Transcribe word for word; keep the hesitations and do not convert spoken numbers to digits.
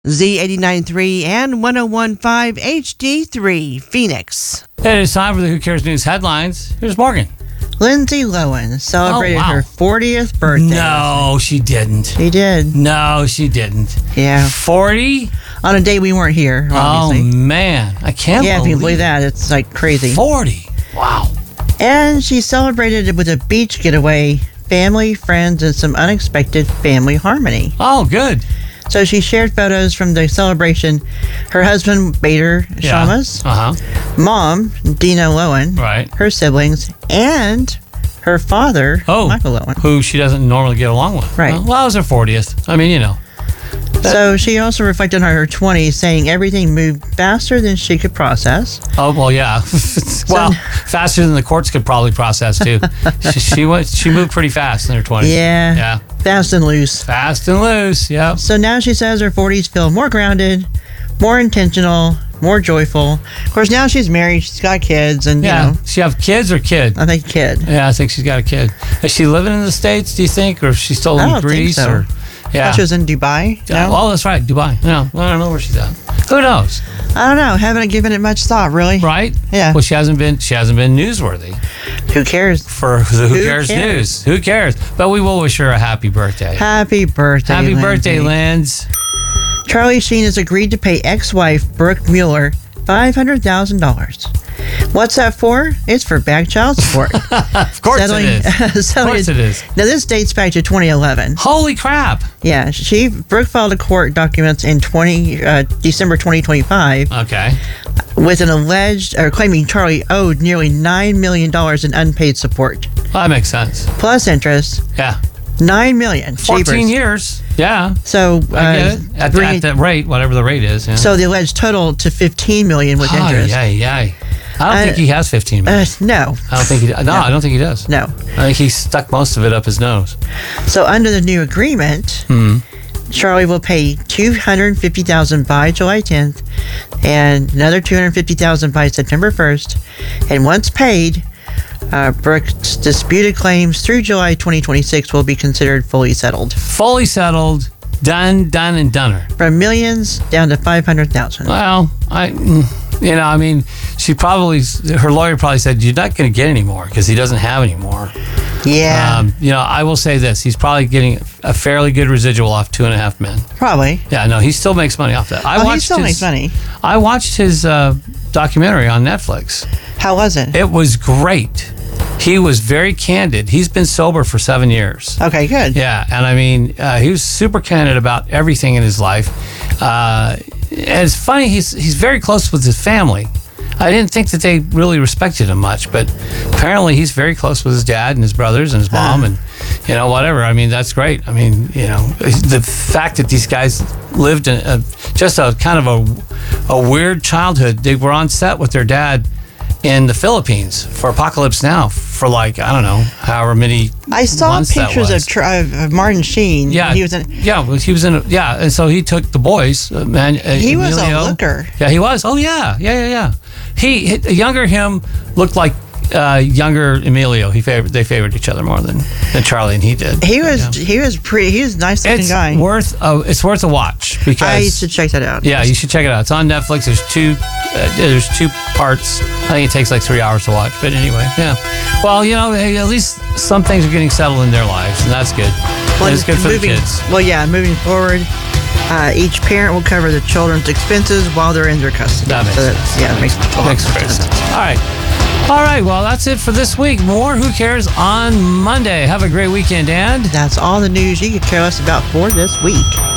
Z eighty-nine point three and one oh one point five H D three, Phoenix. It is time for the Who Cares News headlines. Here's Morgan. Lindsay Lohan celebrated Oh, wow. her fortieth birthday. No, she didn't. She did. No, she didn't. Yeah. forty? On a day we weren't here, obviously. Oh, man. I can't yeah, if believe you can believe that, it's like crazy. forty. Wow. And she celebrated it with a beach getaway, family, friends, and some unexpected family harmony. Oh, good. So she shared photos from the celebration. Her husband, Bader Yeah. Shamas, Uh-huh. mom, Dina Lohan, Right. her siblings, and her father, Oh, Michael Lohan. who she doesn't normally get along with. Right. Well, well, it was her fortieth. I mean, you know. So she also reflected on her twenties, saying everything moved faster than she could process. Oh, well, yeah. Well, faster than the courts could probably process, too. she, she went. She moved pretty fast in her twenties. Yeah. Yeah. Fast and loose. Fast and loose, yep. So now she says her forties feel more grounded, more intentional, more joyful. Of course, now she's married, she's got kids, and, Yeah. you know, She have kids or kid? I think kid. Yeah, I think she's got a kid. Is she living in the States, do you think? Or is she still I in don't think Greece? so. Or, yeah. I thought she was in Dubai. Yeah, No? well, that's right, Dubai. No, I don't know where she's at. Who knows? I don't know. Haven't given it much thought, really. Right? Yeah. Well, she hasn't been. She hasn't been newsworthy Who cares? for the Who, Who Cares, cares? News. Who cares? But we will wish her a happy birthday. Happy birthday, Happy Lindsay. birthday, Linz. Charlie Sheen has agreed to pay ex-wife Brooke Mueller five hundred thousand dollars. What's that for? It's for back child support. Of course Settling- it is. Of settling- course it is. Now, this dates back to twenty eleven. Holy crap. Yeah, she Brooke filed a court documents in twenty uh, December twenty twenty-five Okay. with an alleged or claiming Charlie owed nearly nine million dollars in unpaid support Well, that makes sense. plus interest. Yeah. Nine million. fourteen Jeepers. years. Yeah. So I uh, get it. At, bring at it- that rate, whatever the rate is. Yeah. so the alleged total to fifteen million with Oh, interest. yeah, yeah. I don't Uh, think he has fifteen Uh, minutes. no, I don't think he. No, I don't think he does. no. I think he stuck most of it up his nose. So under the new agreement, Hmm. Charlie will pay two hundred fifty thousand dollars by July tenth, and another two hundred fifty thousand dollars by September first. And once paid, uh, Brooke's disputed claims through July twenty twenty-six will be considered fully settled, Fully settled, done, done, and doneer. from millions down to five hundred thousand. Well, I, mm, you know, I mean, she probably, her lawyer probably said, you're not going to get any more because he doesn't have any more. Yeah, Um, you know, I will say this: he's probably getting a fairly good residual off Two and a Half Men. probably. Yeah, no, he still makes money off that. I Oh, he watched still his, makes money. I watched his uh, documentary on Netflix. How was it? It was great. He was very candid. He's been sober for seven years. Okay, good. Yeah, and I mean, uh, he was super candid about everything in his life. Uh, and it's funny, he's he's very close with his family. I didn't think that they really respected him much, but apparently he's very close with his dad and his brothers and his mom, and you know, whatever. I mean, that's great. I mean, you know, the fact that these guys lived in a, just a kind of a, a weird childhood. They were on set with their dad in the Philippines for Apocalypse Now for like, I don't know, however many I saw months that pictures was. of, Tr- of of Martin Sheen. Yeah, he was in. Yeah, well, he was in. A, yeah, and so he took the boys. Uh, man, uh, He was a Emilio. looker. Yeah, he was. Oh yeah, yeah, yeah, yeah. He, he younger him looked like uh, younger Emilio. He favored. They favored each other more than, than Charlie and he did. He was Yeah. he was pretty. He was a nice looking It's guy. worth. A, it's worth a watch because. I should check that out. Yeah, you should check it out. It's on Netflix. There's two. Uh, there's two parts. I think it takes like three hours to watch. But anyway, yeah. Well, you know, hey, at least some things are getting settled in their lives, and that's good. Well, And it's good for moving, the kids. Well, yeah, moving forward, uh, each parent will cover the children's expenses while they're in their custody. That makes So sense. that's- Yeah, it makes, a lot Makes of great sense. sense. All right. All right. Well, that's it for this week. More Who Cares on Monday. Have a great weekend, and That's all the news you could care less about for this week.